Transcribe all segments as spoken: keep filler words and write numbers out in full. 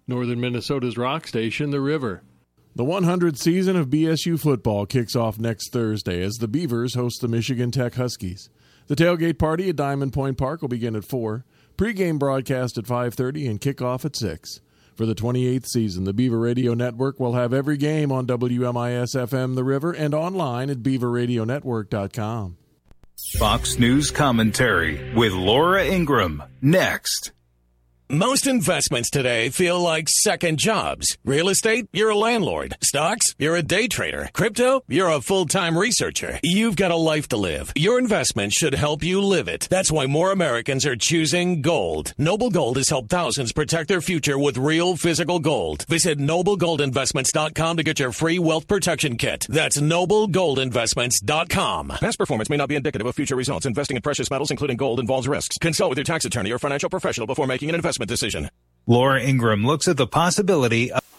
Northern Minnesota's rock station, The River. The one hundredth season of B S U football kicks off next Thursday as the Beavers host the Michigan Tech Huskies. The tailgate party at Diamond Point Park will begin at four, pregame broadcast at five thirty, and kickoff at six. For the twenty-eighth season, the Beaver Radio Network will have every game on W M I S F M The River and online at beaver radio network dot com. Fox News Commentary with Laura Ingraham, next. Most investments today feel like second jobs. Real estate, you're a landlord. Stocks, you're a day trader. Crypto, you're a full-time researcher. You've got a life to live. Your investment should help you live it. That's why more Americans are choosing gold. Noble Gold has helped thousands protect their future with real physical gold. Visit noble gold investments dot com to get your free wealth protection kit. That's noble gold investments dot com. Past performance may not be indicative of future results. Investing in precious metals, including gold, involves risks. Consult with your tax attorney or financial professional before making an investment decision. Laura Ingraham looks at the possibility of...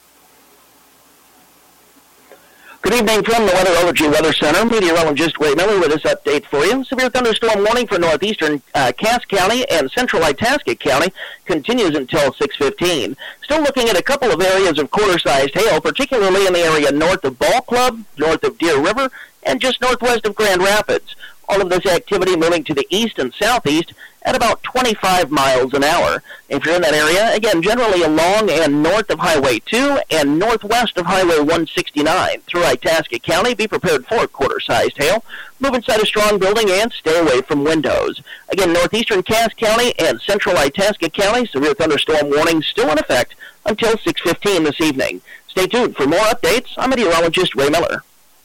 Good evening from the Weatherology Weather Center. Meteorologist Ray Miller with this update for you. Severe thunderstorm warning for northeastern uh, Cass County and central Itasca County continues until six fifteen. Still looking at a couple of areas of quarter-sized hail, particularly in the area north of Ball Club, north of Deer River, and just northwest of Grand Rapids. All of this activity moving to the east and southeast at about twenty-five miles an hour. If you're in that area, again, generally along and north of Highway two and northwest of Highway one sixty-nine through Itasca County, be prepared for quarter-sized hail. Move inside a strong building and stay away from windows. Again, northeastern Cass County and central Itasca County, severe thunderstorm warning still in effect until six fifteen this evening. Stay tuned for more updates. I'm meteorologist Ray Miller.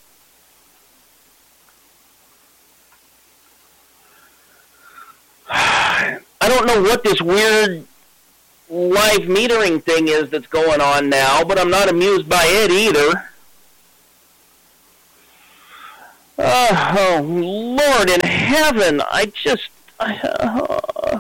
I don't know what this weird live metering thing is that's going on now, but I'm not amused by it either. Uh, oh, Lord in heaven, I just... I, uh,